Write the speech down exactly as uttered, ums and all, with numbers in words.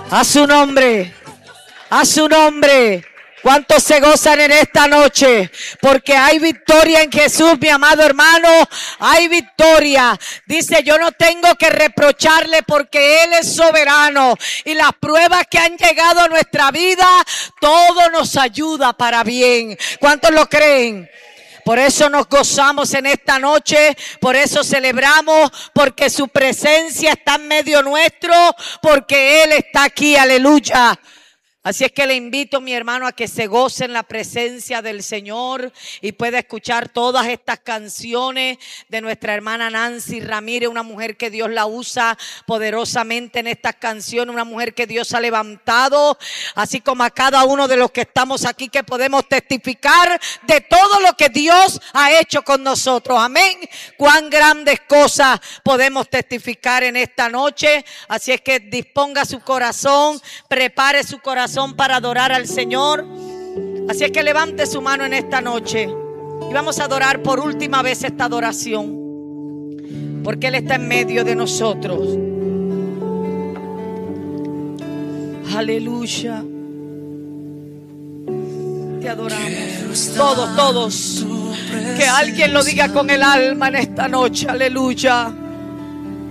A su nombre. A su nombre. ¿Cuántos se gozan en esta noche? Porque hay victoria en Jesús, mi amado hermano. Hay victoria. Dice, yo no tengo que reprocharle porque Él es soberano. Y las pruebas que han llegado a nuestra vida, todo nos ayuda para bien. ¿Cuántos lo creen? Por eso nos gozamos en esta noche, por eso celebramos, porque su presencia está en medio nuestro, porque Él está aquí, aleluya. Así es que le invito, mi hermano, a que se goce en la presencia del Señor y pueda escuchar todas estas canciones de nuestra hermana Nancy Ramírez, una mujer que Dios la usa poderosamente en estas canciones, una mujer que Dios ha levantado, así como a cada uno de los que estamos aquí, que podemos testificar de todo lo que Dios ha hecho con nosotros. Amén. Cuán grandes cosas podemos testificar en esta noche. Así es que disponga su corazón, prepare su corazón para adorar al Señor. Así es que levante su mano en esta noche y vamos a adorar por última vez esta adoración, porque Él está en medio de nosotros. Aleluya. Te adoramos. Todos, todos. Que alguien lo diga con el alma en esta noche. Aleluya.